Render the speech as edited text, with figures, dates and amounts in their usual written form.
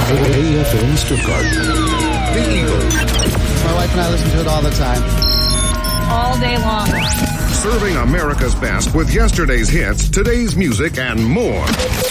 AFM Stuttgart. The Eagle. My wife and I listen to it all the time. All day long. Serving America's best with yesterday's hits, today's music, and more.